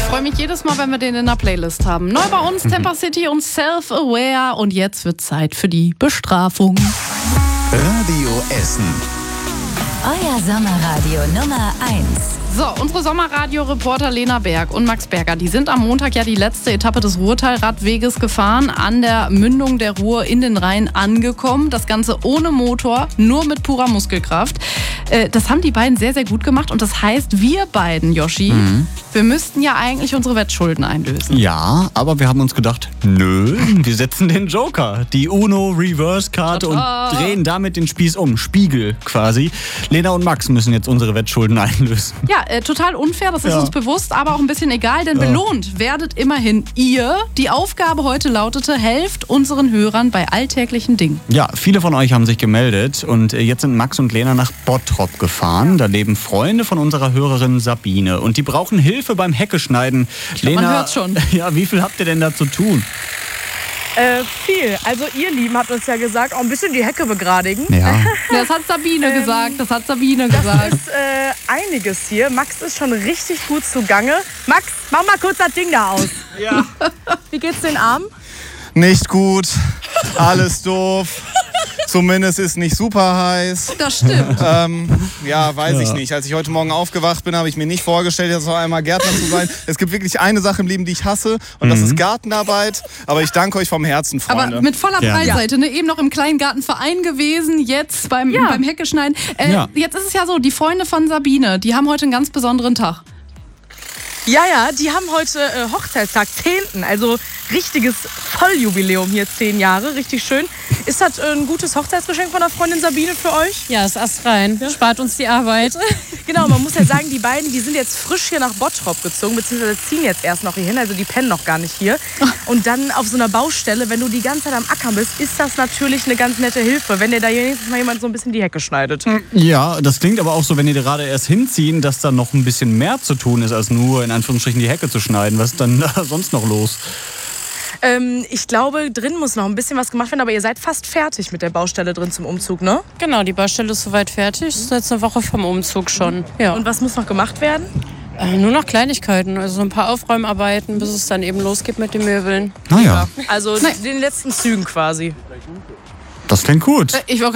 freue mich jedes Mal, wenn wir den in der Playlist haben. Neu bei uns, Temper City und Self-Aware. Und jetzt wird Zeit für die Bestrafung. Radio Essen. Euer Sommerradio Nummer 1. So, unsere Sommerradio-Reporter Lena Berg und Max Berger, die sind am Montag ja die letzte Etappe des Ruhrtalradweges gefahren, an der Mündung der Ruhr in den Rhein angekommen. Das Ganze ohne Motor, nur mit purer Muskelkraft. Das haben die beiden sehr, sehr gut gemacht. Und das heißt, wir beiden, Yoshi, wir müssten ja eigentlich unsere Wettschulden einlösen. Ja, aber wir haben uns gedacht, nö, wir setzen den Joker, die Uno-Reverse-Karte und drehen damit den Spieß um. Spiegel quasi. Lena und Max müssen jetzt unsere Wettschulden einlösen. Ja, total unfair, das ist uns bewusst, aber auch ein bisschen egal, denn belohnt werdet immerhin ihr. Die Aufgabe heute lautete, helft unseren Hörern bei alltäglichen Dingen. Ja, viele von euch haben sich gemeldet und jetzt sind Max und Lena nach Bottrop gefahren. Da leben Freunde von unserer Hörerin Sabine und die brauchen Hilfe beim Heckeschneiden. Lena, man hört's schon. Ja, wie viel habt ihr denn da zu tun? Viel. Also ihr Lieben habt uns ja gesagt, auch ein bisschen die Hecke begradigen. Ja. Das hat Sabine gesagt, Das ist einiges hier. Max ist schon richtig gut zugange. Max, mach mal kurz das Ding da aus. Ja. Wie geht's den Armen? Nicht gut, alles doof. Zumindest ist nicht super heiß. Das stimmt. Weiß ich nicht. Als ich heute Morgen aufgewacht bin, habe ich mir nicht vorgestellt, jetzt noch einmal Gärtner zu sein. Es gibt wirklich eine Sache im Leben, die ich hasse, und das ist Gartenarbeit. Aber ich danke euch vom Herzen, Freunde. Aber mit voller Gerne. Breitseite, ne? Eben noch im Kleingartenverein gewesen, jetzt beim Heckeschneiden. Jetzt ist es ja so, die Freunde von Sabine, die haben heute einen ganz besonderen Tag. Ja, die haben heute Hochzeitstag, 10. Also richtiges Volljubiläum hier, 10 Jahre, richtig schön. Ist das ein gutes Hochzeitsgeschenk von der Freundin Sabine für euch? Ja, ist astrein. Ja. Spart uns die Arbeit. Genau, man muss ja sagen, die beiden, die sind jetzt frisch hier nach Bottrop gezogen, beziehungsweise ziehen jetzt erst noch hier hin, also die pennen noch gar nicht hier. Und dann auf so einer Baustelle, wenn du die ganze Zeit am Ackern bist, ist das natürlich eine ganz nette Hilfe, wenn dir da wenigstens mal jemand so ein bisschen die Hecke schneidet. Ja, das klingt aber auch so, wenn die gerade erst hinziehen, dass da noch ein bisschen mehr zu tun ist, als nur in Anführungsstrichen die Hecke zu schneiden. Was ist dann da sonst noch los? Ich glaube, drin muss noch ein bisschen was gemacht werden, aber ihr seid fast fertig mit der Baustelle drin zum Umzug, ne? Genau, die Baustelle ist soweit fertig. Ist jetzt eine Woche vom Umzug schon. Ja. Und was muss noch gemacht werden? Nur noch Kleinigkeiten, also so ein paar Aufräumarbeiten, bis es dann eben losgeht mit den Möbeln. Naja, Also den letzten Zügen quasi. das klingt gut. Ich